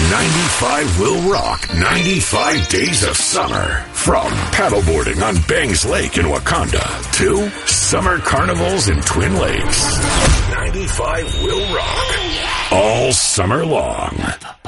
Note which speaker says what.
Speaker 1: 95 will rock 95 days of summer. From paddleboarding on Bangs Lake in Wakanda to summer carnivals in Twin Lakes. 95 will rock all summer long.